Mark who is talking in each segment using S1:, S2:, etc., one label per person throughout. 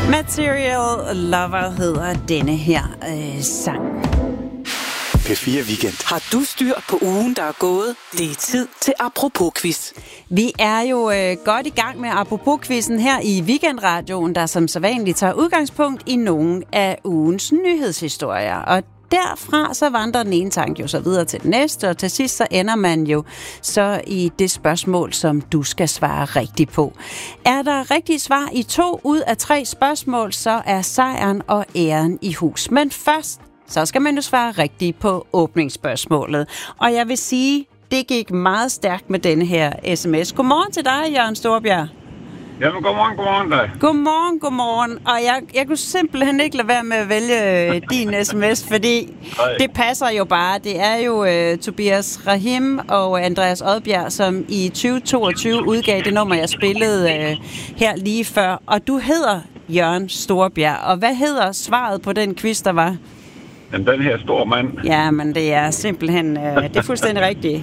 S1: Material Lover hedder denne her sang.
S2: P4 Weekend. Har du styr på ugen, der er gået? Det er tid til Apropos-quiz.
S1: Vi er jo godt i gang med Apropos-quizzen her i Weekendradioen, der som sædvanligt tager udgangspunkt i nogle af ugens nyhedshistorier. Og derfra så vandrer den ene tanke jo så videre til den næste, og til sidst så ender man jo så i det spørgsmål, som du skal svare rigtigt på. Er der rigtigt svar i 2 ud af 3 spørgsmål, så er sejren og æren i hus. Men først så skal man jo svare rigtigt på åbningsspørgsmålet. Og jeg vil sige, det gik meget stærkt med denne her sms. Godmorgen til dig, Jørgen Storbjerg.
S3: Jamen, godmorgen dig.
S1: Godmorgen. Og jeg kunne simpelthen ikke lade være med at vælge din sms, fordi det passer jo bare. Det er jo Tobias Rahim og Andreas Odbjerg, som i 2022 udgav det nummer, jeg spillede her lige før. Og du hedder Jørgen Storbjerg. Og hvad hedder svaret på den quiz, der var?
S3: Den her store mand.
S1: Ja, men det er simpelthen... det er fuldstændig rigtigt.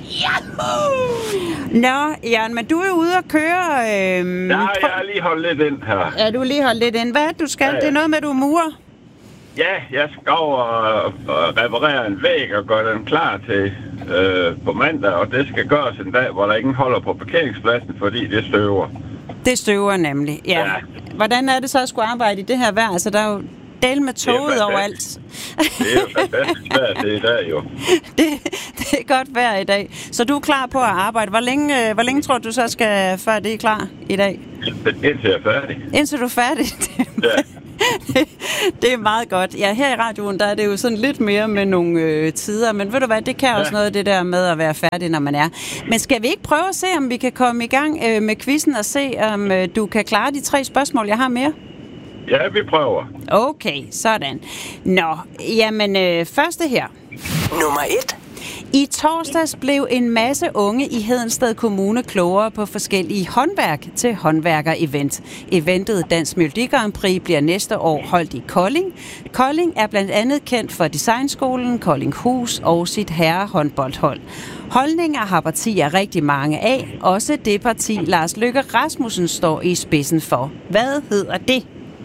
S1: Nå, Jørgen, men du er jo ude at køre...
S3: jeg har lige holdt lidt ind her.
S1: Ja, du har lige holdt lidt ind. Hvad er det, du skal? Ja. Det er noget med, at du murer?
S3: Ja, jeg skal over og reparere en væg og gøre den klar til på mandag, og det skal gøres en dag, hvor der ingen holder på parkeringspladsen, fordi det støver. Det støver nemlig, ja. Hvordan er det så at skulle arbejde i det her vejr? Altså, der er jo del med toget overalt. Det er jo fantastisk vejr det i dag, jo.
S1: Det er godt vejr i dag. Så du er klar på at arbejde. Hvor længe tror du så skal, før det er klar i dag?
S3: Indtil jeg er færdig.
S1: Indtil du er færdig? Ja. Det er meget godt. Ja, her i radioen, der er det jo sådan lidt mere med nogle tider, men ved du hvad, det kan også noget det der med at være færdig, når man er. Men skal vi ikke prøve at se, om vi kan komme i gang med quizzen og se, om du kan klare de 3 spørgsmål, jeg har mere?
S3: Ja, vi prøver.
S1: Okay, sådan. Nå, jamen første her.
S2: Nummer 1.
S1: I torsdags blev en masse unge i Hedensted Kommune klogere på forskellige håndværk til håndværker-event. Eventet Dansk Melodi Grand Prix bliver næste år holdt i Kolding. Kolding er blandt andet kendt for designskolen Koldinghus og sit herrehåndboldhold. Holdninger har partier rigtig mange af, også det parti Lars Løkke Rasmussen står i spidsen for. Hvad hedder det?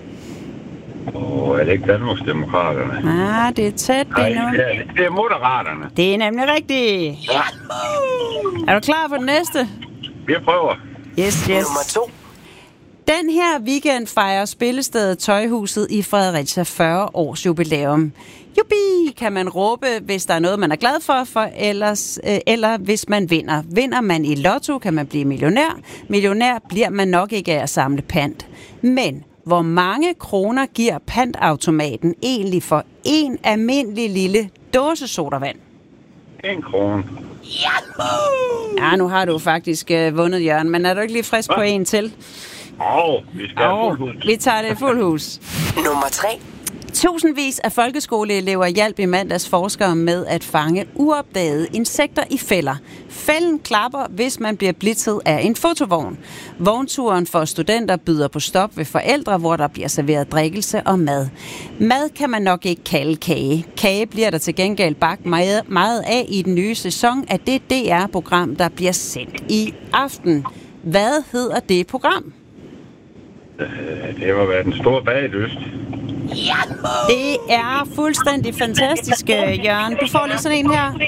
S3: Er det ikke Danmarksdemokraterne?
S1: Det er tæt.
S3: Nej, det er Moderaterne.
S1: Det er nemlig rigtigt.
S3: Ja.
S1: Er du klar på den næste?
S3: Vi prøver.
S1: Yes.
S2: Nummer 2.
S1: Den her weekend fejrer spillestedet Tøjhuset i Fredericia 40 års jubilæum. Jubi, kan man råbe, hvis der er noget, man er glad for eller hvis man vinder. Vinder man i lotto, kan man blive millionær. Millionær bliver man nok ikke af at samle pant. Men hvor mange kroner giver pantautomaten egentlig for en almindelig lille dåsesodavand?
S3: 1 krone.
S1: Ja, nu har du faktisk vundet, Jørgen, men er du ikke lige frisk på en til?
S3: Vi skal have fuld hus.
S1: Vi tager det fuld hus.
S2: Nummer 3.
S1: Tusindvis af folkeskoleelever hjalp i mandags forskere med at fange uopdagede insekter i fælder. Fælden klapper, hvis man bliver blitzet af en fotovogn. Vognturen for studenter byder på stop ved forældre, hvor der bliver serveret drikkelse og mad. Mad kan man nok ikke kalde kage. Kage bliver der til gengæld bagt meget af i den nye sæson af det DR-program, der bliver sendt i aften. Hvad hedder det program?
S3: Det var været den store bagdyst.
S1: Det er fuldstændig fantastisk, Jørgen. Du får lige sådan en her.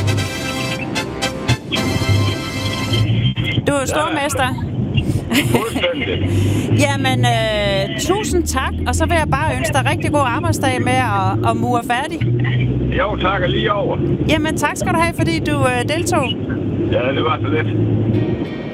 S1: Du er stormester. Jamen, tusind tak. Og så vil jeg bare ønske dig rigtig god arbejdsdag med at mure færdig.
S3: Jo, tak og lige over.
S1: Jamen, tak skal du have, fordi du deltog.
S3: Ja, det var så lidt.